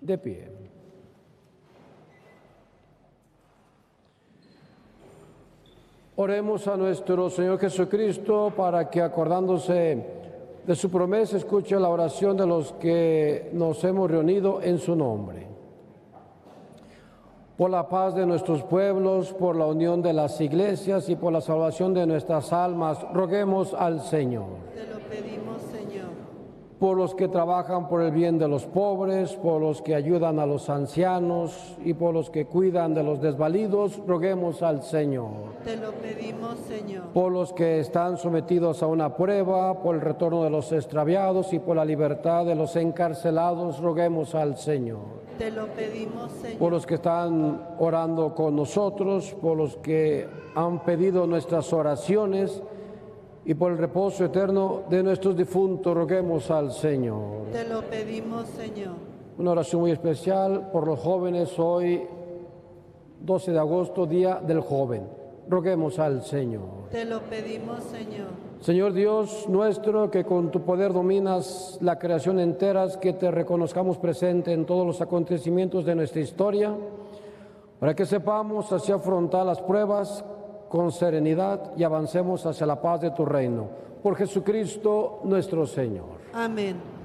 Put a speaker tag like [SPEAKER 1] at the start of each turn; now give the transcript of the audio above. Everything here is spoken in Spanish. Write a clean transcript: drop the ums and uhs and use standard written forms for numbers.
[SPEAKER 1] de pie. Oremos a nuestro Señor Jesucristo para que, acordándose de su promesa, escuche la oración de los que nos hemos reunido en su nombre. Por la paz de nuestros pueblos, por la unión de las iglesias y por la salvación de nuestras almas, roguemos al Señor.
[SPEAKER 2] Te lo pedimos, Señor.
[SPEAKER 1] Por los que trabajan por el bien de los pobres, por los que ayudan a los ancianos y por los que cuidan de los desvalidos, roguemos al Señor.
[SPEAKER 2] Te lo pedimos, Señor.
[SPEAKER 1] Por los que están sometidos a una prueba, por el retorno de los extraviados y por la libertad de los encarcelados, roguemos al Señor.
[SPEAKER 2] Te lo pedimos, Señor.
[SPEAKER 1] Por los que están orando con nosotros, por los que han pedido nuestras oraciones y por el reposo eterno de nuestros difuntos, roguemos al Señor.
[SPEAKER 2] Te lo pedimos, Señor.
[SPEAKER 1] Una oración muy especial por los jóvenes, hoy 12 de agosto, Día del Joven. Roguemos al Señor.
[SPEAKER 2] Te lo pedimos, Señor.
[SPEAKER 1] Señor Dios nuestro, que con tu poder dominas la creación entera, que te reconozcamos presente en todos los acontecimientos de nuestra historia, para que sepamos así afrontar las pruebas con serenidad y avancemos hacia la paz de tu reino. Por Jesucristo nuestro Señor.
[SPEAKER 2] Amén.